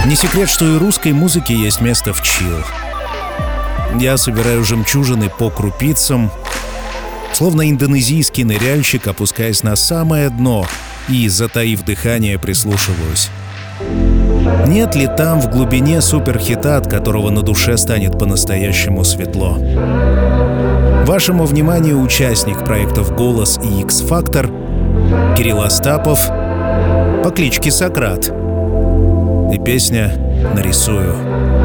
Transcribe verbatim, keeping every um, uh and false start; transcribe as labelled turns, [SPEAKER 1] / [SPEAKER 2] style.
[SPEAKER 1] Не секрет, что и русской музыке есть место в чил. Я собираю жемчужины по крупицам, словно индонезийский ныряльщик, опускаясь на самое дно и, затаив дыхание, прислушиваюсь. Нет ли там в глубине суперхита, от которого на душе станет по-настоящему светло? Вашему вниманию участник проектов «Голос» и «Икс-Фактор» Кирилл Остапов по кличке Сократ и песня «Нарисую».